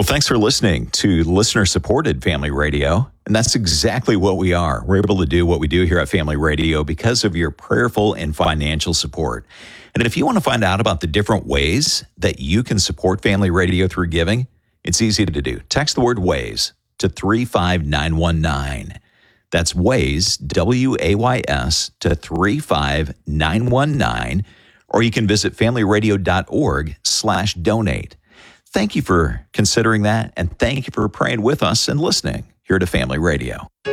Well, thanks for listening to listener-supported Family Radio, and that's exactly what we are. We're able to do what we do here at Family Radio because of your prayerful and financial support. And if you want to find out about the different ways that you can support Family Radio through giving, it's easy to do. Text the word WAYS to 35919. That's WAYS, W-A-Y-S, to 35919, or you can visit familyradio.org/donate. Thank you for considering that, and thank you for praying with us and listening here to Family Radio.